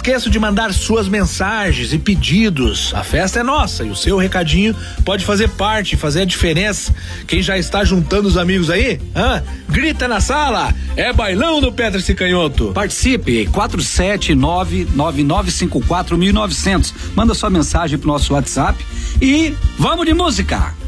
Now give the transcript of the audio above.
esqueçam de mandar suas mensagens e pedidos. A festa é nossa e o seu recadinho pode fazer parte, fazer a diferença. Quem já está juntando os amigos aí? Grita na sala, é bailão do Petros e Canhoto. Participe, 479-9954-1900. Manda sua mensagem pro nosso WhatsApp e vamos de música.